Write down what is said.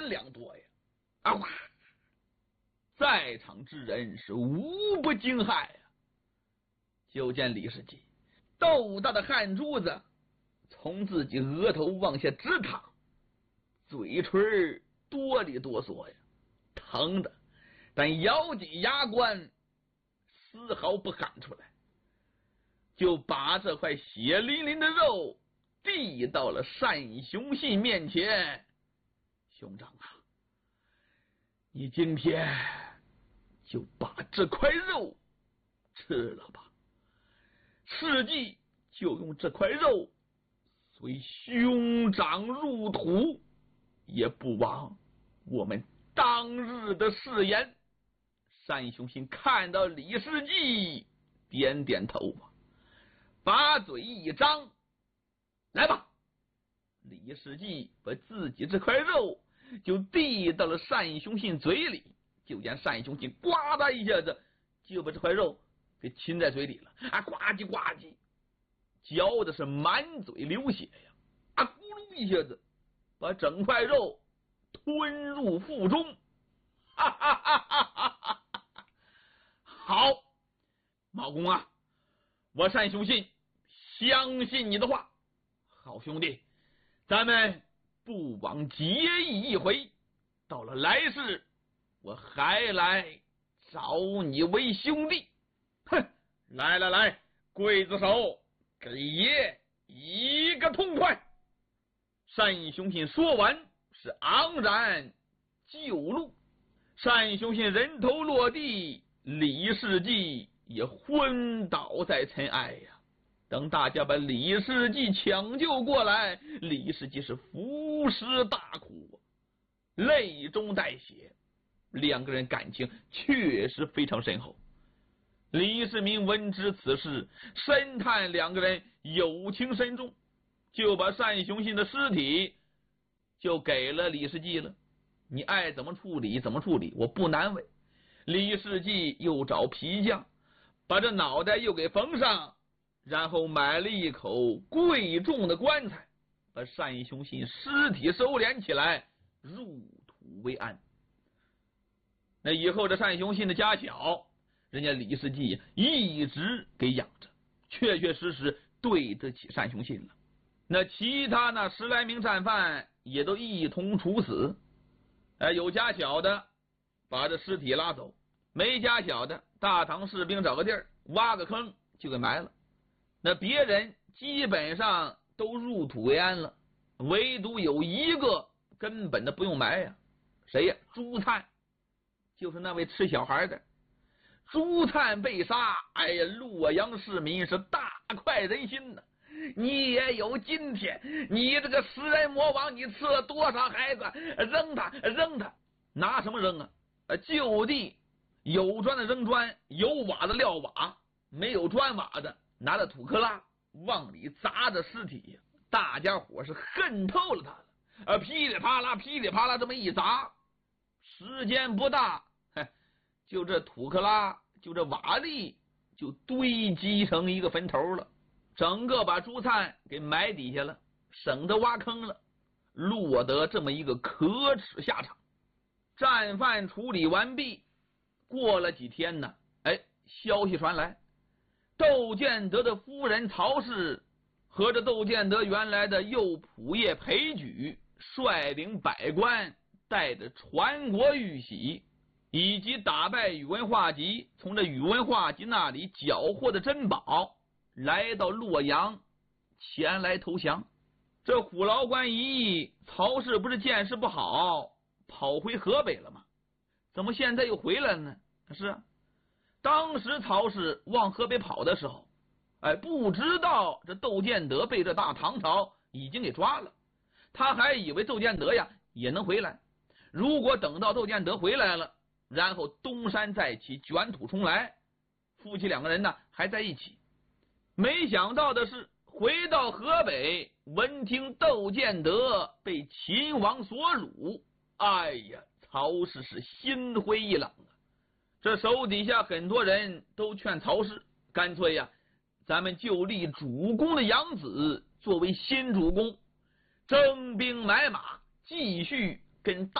连两夺呀！啊哇！在场之人是无不惊骇呀。就见李世基豆大的汗珠子从自己额头往下直淌，嘴唇哆里哆嗦呀，疼的但咬紧牙关，丝毫不喊出来，就把这块血淋淋的肉递到了单雄信面前。兄长啊，你今天就把这块肉吃了吧，世纪就用这块肉虽兄长入土，也不枉我们当日的誓言。单雄信看到李世基点点头啊，把嘴一张，来吧。李世基把自己这块肉就递到了单雄信嘴里，就见单雄信呱嗒一下子就把这块肉给亲在嘴里了啊，呱唧呱唧，嚼的是满嘴流血呀，啊咕噜一下子把整块肉吞入腹中。哈哈哈哈哈哈！好，毛公啊，我单雄信相信你的话。好兄弟，咱们不枉结义一回，到了来世我还来找你为兄弟。哼，来来来，刽子手，给爷一个痛快。单雄信说完是昂然就路。单雄信人头落地，李世基也昏倒在尘埃呀。等大家把李世基抢救过来，李世基是伏尸大哭，泪中带血，两个人感情确实非常深厚。李世民闻知此事，深叹两个人友情深重，就把单雄信的尸体就给了李世基了。你爱怎么处理怎么处理，我不难为。李世基又找皮匠把这脑袋又给缝上，然后买了一口贵重的棺材，把单雄信尸体收敛起来，入土为安。那以后这单雄信的家小，人家李世基一直给养着，确确实实对得起单雄信了。那其他那10来名战犯也都一同处死。有家小的把这尸体拉走，没家小的大唐士兵找个地儿挖个坑就给埋了。那别人基本上都入土为安了，唯独有一个根本的不用埋呀。谁呀？朱灿，就是那位吃小孩的。朱灿被杀，哎呀，洛阳市民是大快人心呐。你也有今天，你这个食人魔王，你吃了多少孩子？扔他，扔他！拿什么扔啊？就地有砖的扔砖，有瓦的撂瓦，没有砖瓦的拿着土克拉往里砸着尸体。大家伙是恨透了他了，噼里啪啦噼里啪啦这么一砸，时间不大，就这土克拉就这瓦砾就堆积成一个坟头了，整个把朱灿给埋底下了，省得挖坑了，落得这么一个可耻下场。战犯处理完毕，过了几天呢，消息传来，窦建德的夫人曹氏和这窦建德原来的右仆射裴举率领百官，带着传国玉玺以及打败宇文化及从这宇文化及那里缴获的珍宝，来到洛阳前来投降。这虎牢关一役，曹氏不是见识不好跑回河北了吗？怎么现在又回来了呢？是啊，当时曹氏往河北跑的时候，不知道这窦建德被这大唐朝已经给抓了，他还以为窦建德呀也能回来。如果等到窦建德回来了，然后东山再起，卷土重来，夫妻两个人呢还在一起。没想到的是，回到河北，闻听窦建德被秦王所辱，哎呀，曹氏是心灰意冷啊。这手底下很多人都劝曹氏，干脆呀，咱们就立主公的养子作为新主公，征兵买马，继续跟大